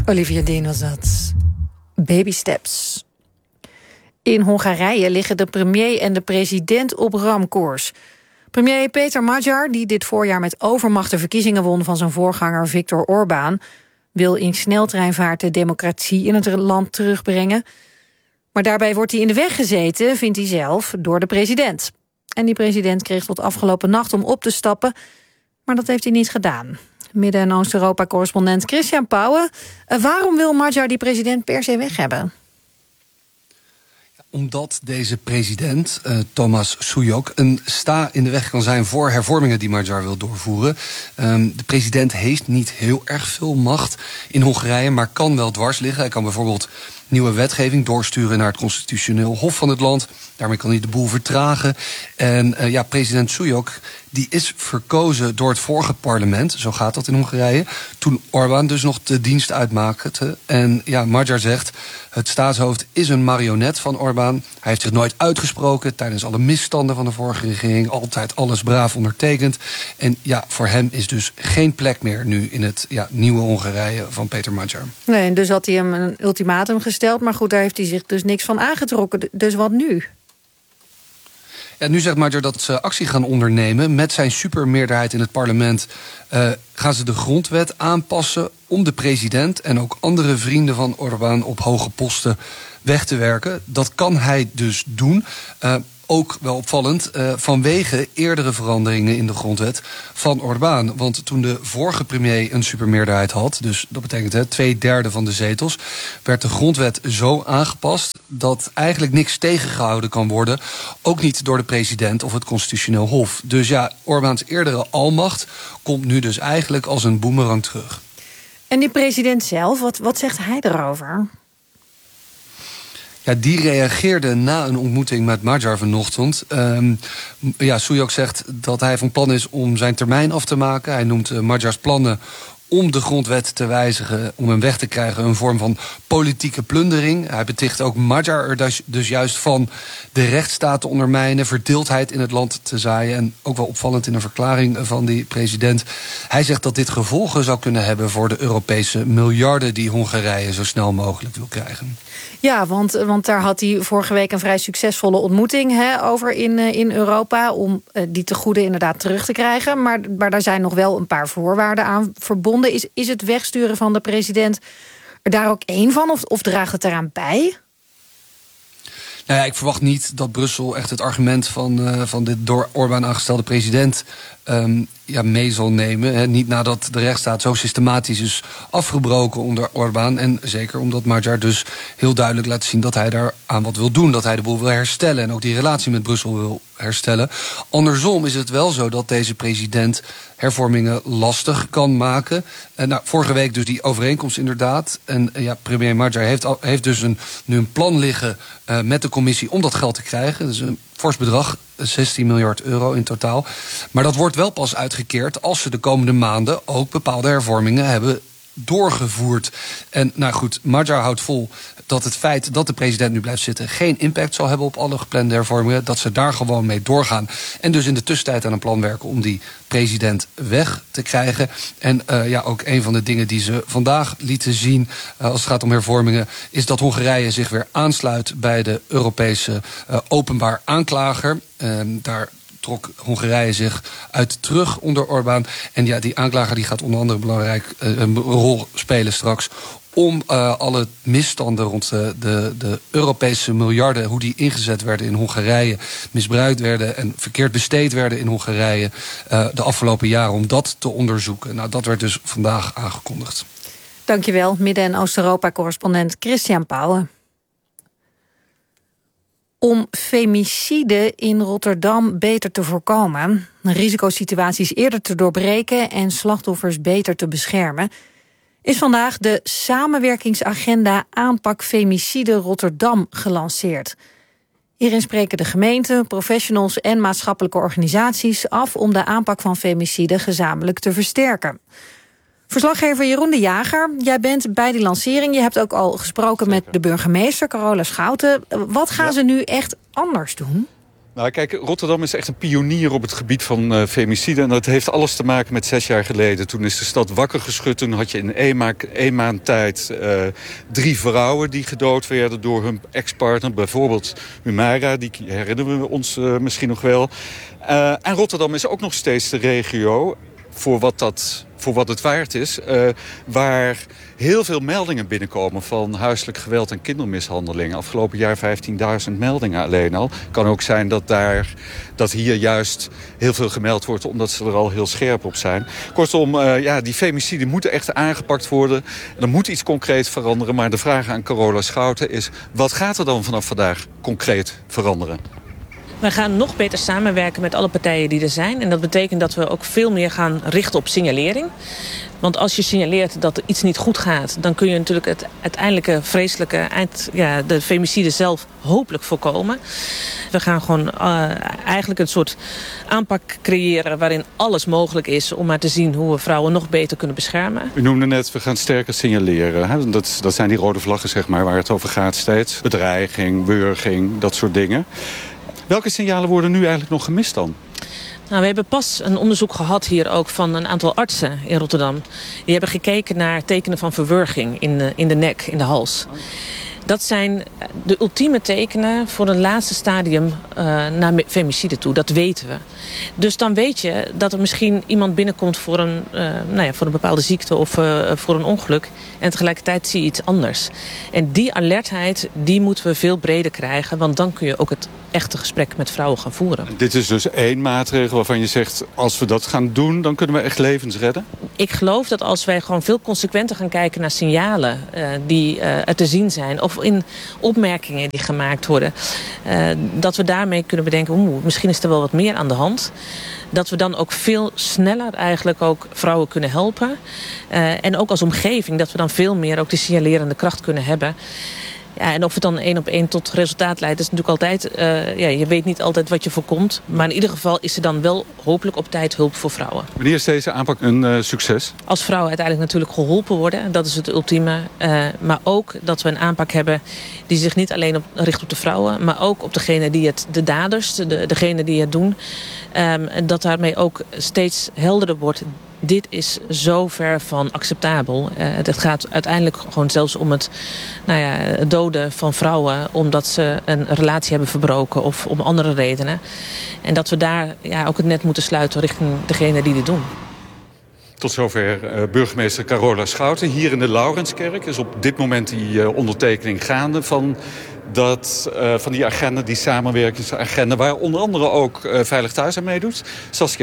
Olivia Dean was dat. Baby steps. In Hongarije liggen de premier en de president op ramkoers. Premier Peter Magyar, die dit voorjaar met overmacht de verkiezingen won van zijn voorganger Viktor Orbán, wil in sneltreinvaart de democratie in het land terugbrengen. Maar daarbij wordt hij in de weg gezeten, vindt hij zelf, door de president. En die president kreeg tot afgelopen nacht om op te stappen, maar dat heeft hij niet gedaan. Midden- en Oost-Europa-correspondent Christian Pauwen. Waarom wil Magyar die president per se weg hebben? Omdat deze president, Thomas Suyok, een sta in de weg kan zijn voor hervormingen die Magyar wil doorvoeren. De president heeft niet heel erg veel macht in Hongarije, maar kan wel dwars liggen. Hij kan bijvoorbeeld nieuwe wetgeving doorsturen naar het constitutioneel hof van het land. Daarmee kan hij de boel vertragen. En president Suyok die is verkozen door het vorige parlement. Zo gaat dat in Hongarije. Toen Orbán dus nog de dienst uitmaakte. En Magyar zegt, het staatshoofd is een marionet van Orbán. Hij heeft zich nooit uitgesproken tijdens alle misstanden van de vorige regering. Altijd alles braaf ondertekend. En voor hem is dus geen plek meer nu in het nieuwe Hongarije van Peter Magyar. Nee, en dus had hij hem een ultimatum gesteld. Maar goed, daar heeft hij zich dus niks van aangetrokken. Dus wat nu? Ja, nu zegt Magyar dat ze actie gaan ondernemen. Met zijn supermeerderheid in het parlement gaan ze de grondwet aanpassen om de president en ook andere vrienden van Orbán op hoge posten weg te werken. Dat kan hij dus doen. Ook wel opvallend, vanwege eerdere veranderingen in de grondwet van Orbán. Want toen de vorige premier een supermeerderheid had, dus dat betekent 2/3 van de zetels, werd de grondwet zo aangepast dat eigenlijk niks tegengehouden kan worden. Ook niet door de president of het constitutioneel hof. Dus Orbáns eerdere almacht komt nu dus eigenlijk als een boemerang terug. En die president zelf, wat zegt hij erover? Ja, die reageerde na een ontmoeting met Magyar vanochtend. Suyok zegt dat hij van plan is om zijn termijn af te maken. Hij noemt Magyars plannen om de grondwet te wijzigen, om hem weg te krijgen, een vorm van politieke plundering. Hij beticht ook Magyar er dus juist van de rechtsstaat te ondermijnen, verdeeldheid in het land te zaaien. En ook wel opvallend in een verklaring van die president. Hij zegt dat dit gevolgen zou kunnen hebben voor de Europese miljarden die Hongarije zo snel mogelijk wil krijgen. Ja, want daar had hij vorige week een vrij succesvolle ontmoeting over in Europa, om die tegoeden inderdaad terug te krijgen. Maar daar zijn nog wel een paar voorwaarden aan verbonden. Is het wegsturen van de president er daar ook één van, of draagt het eraan bij? Nou ja, ik verwacht niet dat Brussel echt het argument van dit door Orbán aangestelde president mee zal nemen. Niet nadat de rechtsstaat zo systematisch is afgebroken onder Orbán. En zeker omdat Magyar dus heel duidelijk laat zien dat hij daar aan wat wil doen. Dat hij de boel wil herstellen en ook die relatie met Brussel wil herstellen. Andersom is het wel zo dat deze president hervormingen lastig kan maken. Vorige week dus die overeenkomst inderdaad. En premier Magyar heeft dus nu een plan liggen met de commissie om dat geld te krijgen. Dus een fors bedrag, 16 miljard euro in totaal. Maar dat wordt wel pas uitgekeerd als ze de komende maanden ook bepaalde hervormingen hebben doorgevoerd. En Magyar houdt vol dat het feit dat de president nu blijft zitten geen impact zal hebben op alle geplande hervormingen. Dat ze daar gewoon mee doorgaan. En dus in de tussentijd aan een plan werken om die president weg te krijgen. En ook een van de dingen die ze vandaag lieten zien als het gaat om hervormingen, is dat Hongarije zich weer aansluit bij de Europese openbaar aanklager. Daar trok Hongarije zich uit terug onder Orbán. En die aanklager die gaat onder andere een rol spelen straks om alle misstanden rond de Europese miljarden, hoe die ingezet werden in Hongarije, misbruikt werden en verkeerd besteed werden in Hongarije de afgelopen jaren, om dat te onderzoeken. Dat werd dus vandaag aangekondigd. Dankjewel, Midden- en Oost-Europa-correspondent Christian Pauwen. Om femicide in Rotterdam beter te voorkomen, risicosituaties eerder te doorbreken en slachtoffers beter te beschermen, is vandaag de samenwerkingsagenda Aanpak Femicide Rotterdam gelanceerd. Hierin spreken de gemeenten, professionals en maatschappelijke organisaties af om de aanpak van femicide gezamenlijk te versterken. Verslaggever Jeroen de Jager, jij bent bij die lancering. Je hebt ook al gesproken met de burgemeester, Carola Schouten. Wat gaan ze nu echt anders doen? Nou, kijk, Rotterdam is echt een pionier op het gebied van femicide. En dat heeft alles te maken met 6 jaar geleden. Toen is de stad wakker geschud. Toen had je in 1 maand tijd 3 vrouwen die gedood werden door hun ex-partner. Bijvoorbeeld Humaira, die herinneren we ons misschien nog wel. En Rotterdam is ook nog steeds de regio, voor wat het waard is, waar heel veel meldingen binnenkomen van huiselijk geweld en kindermishandeling. Afgelopen jaar 15.000 meldingen alleen al. Kan ook zijn dat hier juist heel veel gemeld wordt, omdat ze er al heel scherp op zijn. Kortom, die femiciden moeten echt aangepakt worden. Er moet iets concreet veranderen, maar de vraag aan Carola Schouten is: wat gaat er dan vanaf vandaag concreet veranderen? We gaan nog beter samenwerken met alle partijen die er zijn. En dat betekent dat we ook veel meer gaan richten op signalering. Want als je signaleert dat er iets niet goed gaat, dan kun je natuurlijk het uiteindelijke vreselijke de femicide zelf hopelijk voorkomen. We gaan gewoon eigenlijk een soort aanpak creëren waarin alles mogelijk is om maar te zien hoe we vrouwen nog beter kunnen beschermen. U noemde net, we gaan sterker signaleren. Hè? Dat zijn die rode vlaggen, zeg maar, waar het over gaat steeds. Bedreiging, wurging, dat soort dingen. Welke signalen worden nu eigenlijk nog gemist dan? Nou, we hebben pas een onderzoek gehad hier ook van een aantal artsen in Rotterdam. Die hebben gekeken naar tekenen van verwurging in de nek, in de hals. Dat zijn de ultieme tekenen voor een laatste stadium naar femicide toe. Dat weten we. Dus dan weet je dat er misschien iemand binnenkomt voor een bepaalde ziekte of voor een ongeluk. En tegelijkertijd zie je iets anders. En die alertheid, die moeten we veel breder krijgen. Want dan kun je ook het echte gesprek met vrouwen gaan voeren. Dit is dus 1 maatregel waarvan je zegt, als we dat gaan doen, dan kunnen we echt levens redden? Ik geloof dat als wij gewoon veel consequenter gaan kijken naar signalen die er te zien zijn, of in opmerkingen die gemaakt worden, dat we daarmee kunnen bedenken, misschien is er wel wat meer aan de hand. Dat we dan ook veel sneller eigenlijk ook vrouwen kunnen helpen. En ook als omgeving, dat we dan veel meer ook de signalerende kracht kunnen hebben. Ja, en of het dan 1 op 1 tot resultaat leidt, is natuurlijk altijd, je weet niet altijd wat je voorkomt. Maar in ieder geval is er dan wel hopelijk op tijd hulp voor vrouwen. Wanneer is deze aanpak een succes? Als vrouwen uiteindelijk natuurlijk geholpen worden, dat is het ultieme. Maar ook dat we een aanpak hebben die zich niet alleen richt op de vrouwen, maar ook op degene die de daders, degene die het doen. Dat daarmee ook steeds helderder wordt. Dit is zo ver van acceptabel. Het gaat uiteindelijk gewoon zelfs om het doden van vrouwen omdat ze een relatie hebben verbroken of om andere redenen. En dat we daar ook het net moeten sluiten richting degene die dit doen. Tot zover burgemeester Carola Schouten. Hier in de Laurenskerk is op dit moment die ondertekening gaande van die agenda, die samenwerkingsagenda, waar onder andere ook Veilig Thuis aan meedoet. Saskia